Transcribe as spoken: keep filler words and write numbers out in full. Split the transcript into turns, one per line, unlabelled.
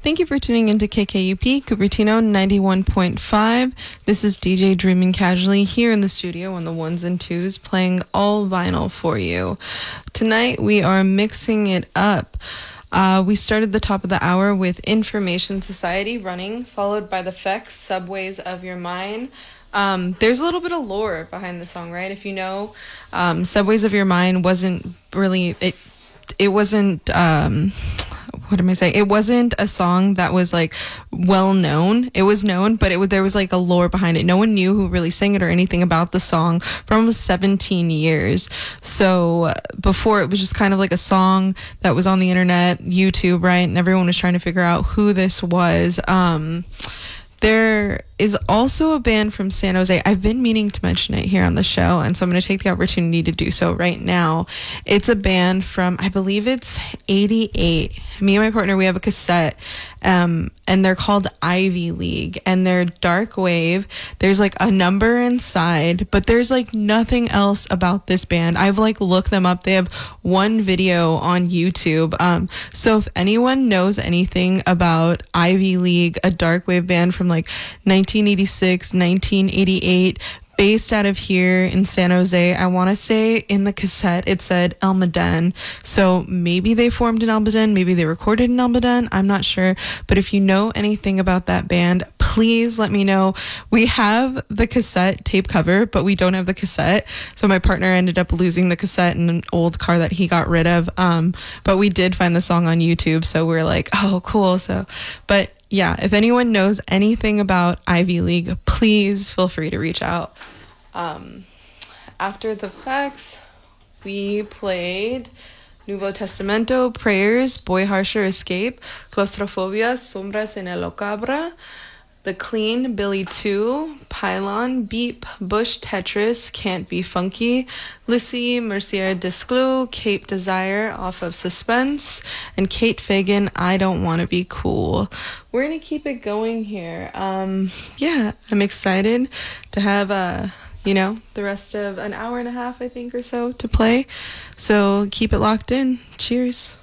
Thank you for tuning into K K U P, Cupertino ninety-one point five. This is D J Dreaming Casually here in the studio on the ones and twos, playing all vinyl for you. Tonight we are mixing it up. Uh, we started the top of the hour with Information Society running, followed by the Fex, Subways of Your Mind. Um, there's a little bit of lore behind the song, right? If you know, um, Subways of Your Mind wasn't really, it, it wasn't, um... what am I saying? It wasn't a song that was like well known. It was known, but it was, there was like a lore behind it. No one knew who really sang it or anything about the song for almost seventeen years. So uh, before it was just kind of like a song that was on the internet, YouTube, right? And everyone was trying to figure out who this was. Um, there is also a band from San Jose. I've been meaning to mention it here on the show, and so I'm going to take the opportunity to do so right now. It's a band from, I believe it's eighty-eight. Me and my partner, we have a cassette, um, and they're called Ivy League, and they're dark wave. There's like a number inside, but there's like nothing else about this band. I've like looked them up. They have one video on YouTube. Um, so if anyone knows anything about Ivy League, a dark wave band from like nineteen eighty-six, nineteen eighty-eight, based out of here in San Jose. I want to say in the cassette it said Almaden. So maybe they formed in Almaden, maybe they recorded in Almaden. I'm not sure. But if you know anything about that band, please let me know. We have the cassette tape cover, but we don't have the cassette. So my partner ended up losing the cassette in an old car that he got rid of. Um, but we did find the song on YouTube. So we're like, oh, cool. So, but yeah, if anyone knows anything about Ivy League, please feel free to reach out. Um, after the facts, we played Nuevo Testamento, Prayers, Boy Harsher, Escape, Claustrophobia, Sombras en el Ocabra, The Clean, Billy two, Pylon, Beep, Bush, Tetris, Can't Be Funky, Lissy, Mercier Disclou, Cape Desire off of Suspense, and Kate Fagan, I Don't Want to Be Cool. We're going to keep it going here. Um, yeah, I'm excited to have, uh, you know, the rest of an hour and a half, I think, or so to play. So keep it locked in. Cheers.